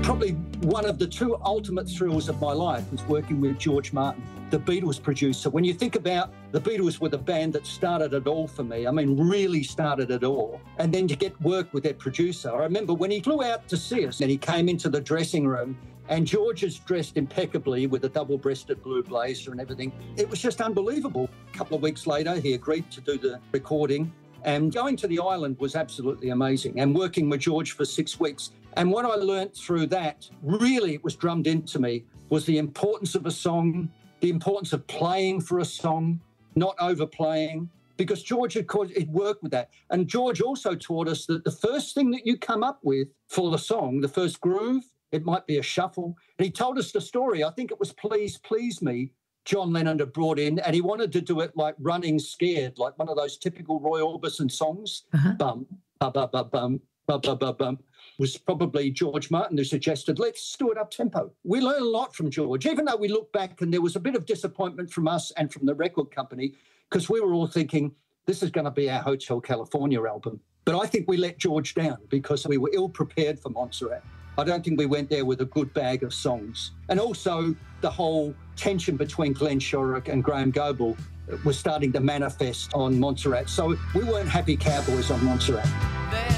Probably one of the two ultimate thrills of my life was working with George Martin, the Beatles producer. When you think about the Beatles were the band that started it all for me, I mean, really started it all. And then to get work with their producer. I remember when he flew out to see us and he came into the dressing room and George is dressed impeccably with a double-breasted blue blazer and everything. It was just unbelievable. A couple of weeks later, he agreed to do the recording. And going to the island was absolutely amazing. And working with George for 6 weeks. And what I learnt through that, really it was drummed into me, was the importance of a song, the importance of playing for a song, not overplaying, because George had worked with that. And George also taught us that the first thing that you come up with for the song, the first groove, it might be a shuffle. And he told us the story. I think it was Please, Please Me, John Lennon had brought in, and he wanted to do it like Running Scared, like one of those typical Roy Orbison songs. Bum, ba, ba, ba, bum, ba, ba, ba, bum. Was probably George Martin who suggested, let's do it up tempo. We learned a lot from George, even though we look back and there was a bit of disappointment from us and from the record company, because we were all thinking, this is going to be our Hotel California album. But I think we let George down because we were ill-prepared for Montserrat. I don't think we went there with a good bag of songs. And also the whole tension between Glenn Shorrock and Graham Goble was starting to manifest on Montserrat. So we weren't happy cowboys on Montserrat.